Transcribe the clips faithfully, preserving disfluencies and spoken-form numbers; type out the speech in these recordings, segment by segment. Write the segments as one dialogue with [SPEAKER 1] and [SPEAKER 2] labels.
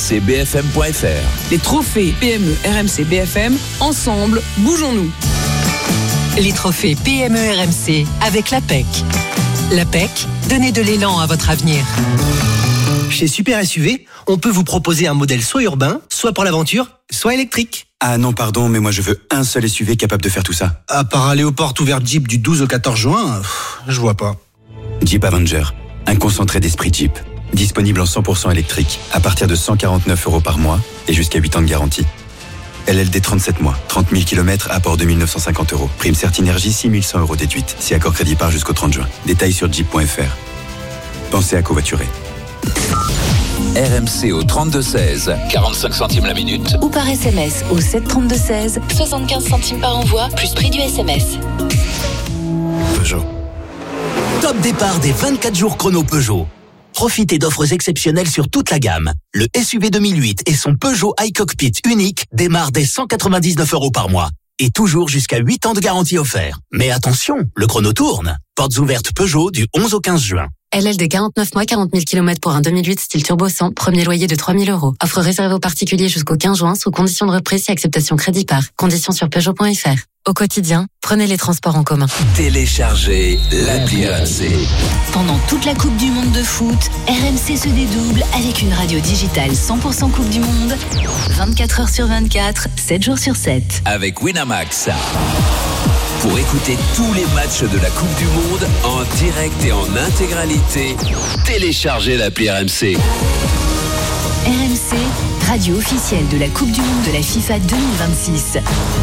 [SPEAKER 1] c b f m point f r.
[SPEAKER 2] Les trophées P M E R M C B F M, ensemble, bougeons-nous.
[SPEAKER 3] Les trophées P M E R M C avec l'A P E C. L'A P E C, donnez de l'élan à votre avenir.
[SPEAKER 4] Chez Super S U V, on peut vous proposer un modèle soit urbain, soit pour l'aventure, soit électrique.
[SPEAKER 5] Ah non, pardon, mais moi je veux un seul S U V capable de faire tout ça.
[SPEAKER 6] À part aller aux portes ouvertes Jeep du douze au quatorze juin, pff, je vois pas.
[SPEAKER 5] Jeep Avenger, un concentré d'esprit Jeep. Disponible en cent pour cent électrique, à partir de cent quarante-neuf euros par mois et jusqu'à huit ans de garantie. L L D trente-sept mois, trente mille kilomètres, apport deux mille neuf cent cinquante euros. Prime Certinergie six mille cent euros déduite, si accord crédit par jusqu'au trente juin. Détails sur jeep point f r. Pensez à covoiturer.
[SPEAKER 1] R M C au trente-deux seize, quarante-cinq centimes la minute.
[SPEAKER 7] Ou par S M S au sept trente-deux seize, soixante-quinze centimes par envoi, plus prix du S M S.
[SPEAKER 6] Peugeot.
[SPEAKER 8] Top départ des vingt-quatre jours chrono Peugeot. Profitez d'offres exceptionnelles sur toute la gamme. Le S U V deux mille huit et son Peugeot iCockpit unique démarrent dès cent quatre-vingt-dix-neuf euros par mois. Et toujours jusqu'à huit ans de garantie offert. Mais attention, le chrono tourne. Portes ouvertes Peugeot du onze au quinze juin.
[SPEAKER 9] L L D quarante-neuf mois, quarante mille kilomètres pour un deux mille huit style turbo cent, premier loyer de trois mille euros. Offre réservée aux particuliers jusqu'au quinze juin sous condition de reprise et acceptation crédit par. Conditions sur peugeot point f r. Au quotidien, prenez les transports en commun.
[SPEAKER 1] Téléchargez l'appli R M C.
[SPEAKER 7] Pendant toute la Coupe du Monde de foot, R M C se dédouble avec une radio digitale cent pour cent Coupe du Monde, vingt-quatre heures sur vingt-quatre, sept jours sur sept.
[SPEAKER 1] Avec Winamax. Pour écouter tous les matchs de la Coupe du Monde en direct et en intégralité, téléchargez l'appli R M C.
[SPEAKER 7] R M C, radio officielle de la Coupe du Monde de la FIFA deux mille vingt-six.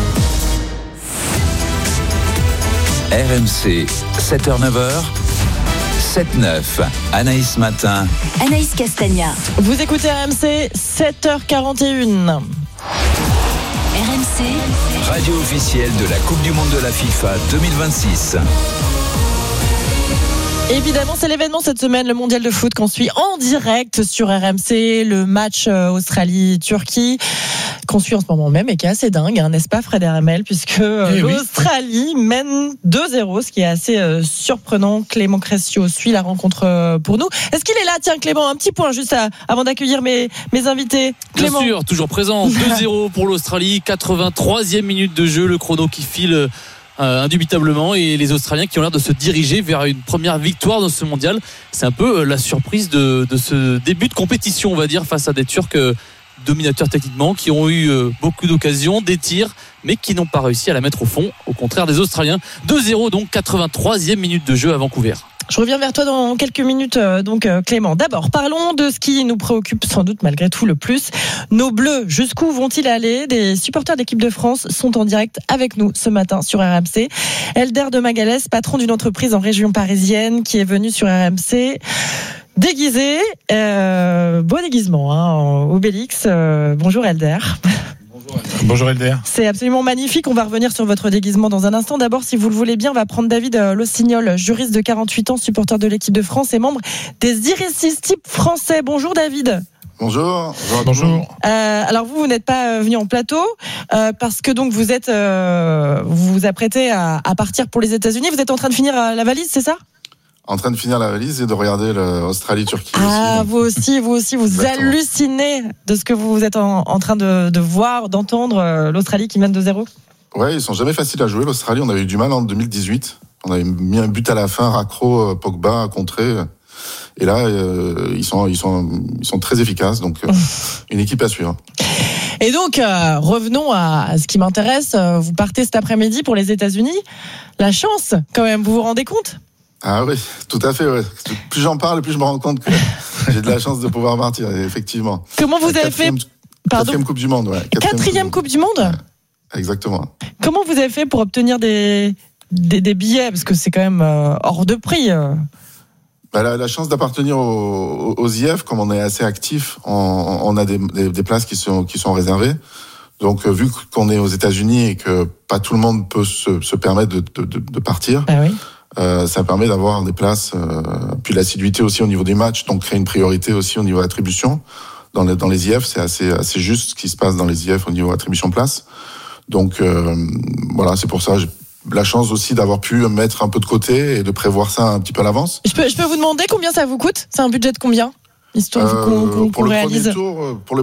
[SPEAKER 1] R M C, sept heures neuf heures, sept neuf. Anaïs Matin.
[SPEAKER 7] Anaïs Castagna.
[SPEAKER 10] Vous écoutez R M C, sept heures quarante et une.
[SPEAKER 7] R M C,
[SPEAKER 1] Radio officielle de la Coupe du Monde de la FIFA deux mille vingt-six.
[SPEAKER 10] Évidemment, c'est l'événement cette semaine, le mondial de foot qu'on suit en direct sur R M C, le match Australie-Turquie qu'on suit en ce moment même et qui est assez dingue, hein, n'est-ce pas Fred R M L, puisque eh l'Australie oui. mène deux zéro, ce qui est assez euh, surprenant. Clément Cressio suit la rencontre euh, pour nous. Est-ce qu'il est là? Tiens Clément, un petit point juste à, avant d'accueillir mes, mes invités. Clément.
[SPEAKER 11] Bien sûr, toujours présent, deux zéro pour l'Australie, quatre-vingt-troisième minute de jeu, le chrono qui file Euh, indubitablement, et les Australiens qui ont l'air de se diriger vers une première victoire dans ce mondial. C'est un peu euh, la surprise de, de ce début de compétition, on va dire, face à des Turcs euh, dominateurs techniquement, qui ont eu euh, beaucoup d'occasions, des tirs, mais qui n'ont pas réussi à la mettre au fond, au contraire des Australiens. deux zéro donc, quatre-vingt-troisième minute de jeu à Vancouver.
[SPEAKER 10] Je reviens vers toi dans quelques minutes, donc Clément. D'abord, parlons de ce qui nous préoccupe sans doute malgré tout le plus. Nos Bleus, jusqu'où vont-ils aller? Des supporters d'équipe de France sont en direct avec nous ce matin sur R M C. Elder de Magalès, patron d'une entreprise en région parisienne, qui est venu sur R M C déguisé. Euh, beau déguisement, hein, Obélix. Euh, bonjour Elder.
[SPEAKER 12] Bonjour Elder.
[SPEAKER 10] C'est absolument magnifique. On va revenir sur votre déguisement dans un instant. D'abord, si vous le voulez bien, on va prendre David Lossignol, juriste de quarante-huit ans, supporter de l'équipe de France et membre des Irrésistibles français. Bonjour David.
[SPEAKER 12] Bonjour. Bonjour. Bonjour.
[SPEAKER 10] Euh, alors vous, vous n'êtes pas venu en plateau euh, parce que donc vous êtes, euh, vous vous apprêtez à, à partir pour les États-Unis. Vous êtes en train de finir la valise, c'est ça?
[SPEAKER 12] En train de finir la valise et de regarder l'Australie-Turquie.
[SPEAKER 10] Ah,
[SPEAKER 12] aussi,
[SPEAKER 10] vous aussi, vous aussi, vous Exactement. hallucinez de ce que vous êtes en, en train de, de voir, d'entendre, euh, l'Australie qui mène deux zéro.
[SPEAKER 12] Ouais, ils sont jamais faciles à jouer, l'Australie. On avait eu du mal en deux mille dix-huit. On avait mis un but à la fin, Raccro, Pogba à contrer. Et là, euh, ils sont, ils sont, ils sont très efficaces. Donc, euh, une équipe à suivre.
[SPEAKER 10] Et donc, euh, revenons à, à ce qui m'intéresse. Vous partez cet après-midi pour les États-Unis. La chance, quand même, vous vous rendez compte?
[SPEAKER 12] Ah oui, tout à fait. Ouais. Plus j'en parle, plus je me rends compte que j'ai de la chance de pouvoir partir, effectivement.
[SPEAKER 10] Comment vous avez fait? Pardon.
[SPEAKER 12] Quatrième Coupe du Monde, ouais.
[SPEAKER 10] Quatrième, Quatrième Coupe du Monde.
[SPEAKER 12] Ouais, exactement.
[SPEAKER 10] Comment vous avez fait pour obtenir des, des, des billets? Parce que c'est quand même euh, hors de prix. Euh.
[SPEAKER 12] Bah, la, la chance d'appartenir aux, aux I F, comme on est assez actif, on, on a des, des, des places qui sont, qui sont réservées. Donc, vu qu'on est aux États-Unis et que pas tout le monde peut se, se permettre de, de, de, de partir,
[SPEAKER 10] ah oui.
[SPEAKER 12] euh, ça permet d'avoir des places, euh, puis l'assiduité aussi au niveau des matchs, donc créer une priorité aussi au niveau attribution. Dans les, dans les I F, c'est assez, assez juste ce qui se passe dans les I F au niveau attribution place. Donc, euh, voilà, c'est pour ça, j'ai la chance aussi d'avoir pu mettre un peu de côté et de prévoir ça un petit peu à l'avance.
[SPEAKER 10] Je peux, je peux vous demander combien ça vous coûte? C'est un budget de combien? Histoire
[SPEAKER 12] euh,
[SPEAKER 10] qu'on, qu'on,
[SPEAKER 12] pour
[SPEAKER 10] qu'on
[SPEAKER 12] le
[SPEAKER 10] réalise.
[SPEAKER 12] premier tour, pour le